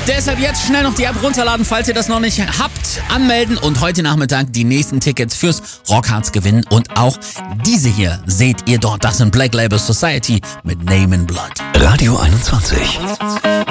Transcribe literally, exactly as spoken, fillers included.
Deshalb jetzt schnell noch die App runterladen, falls ihr das noch nicht habt. Anmelden und heute Nachmittag die nächsten Tickets fürs Rockharz gewinnen. Und auch diese hier seht ihr dort. Das sind Black Label Society mit Name in Blood. Radio einundzwanzig.